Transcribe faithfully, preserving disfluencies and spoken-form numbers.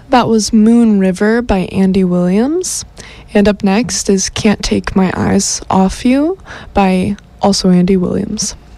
That was Moon River by Andy Williams. And up next is Can't Take My Eyes Off You by also Andy Williams.